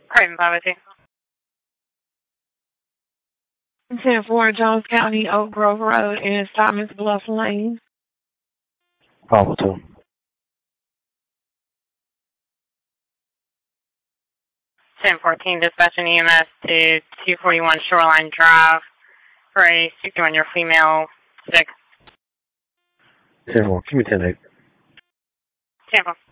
Creighton 502. 10-4 Jones County, Oak Grove Road, and Thomas Bluff Lane. Alpha 2. 1014 dispatching EMS to 241 Shoreline Drive for a 61-year female sick. 10-4, give me 10-8. 10-4.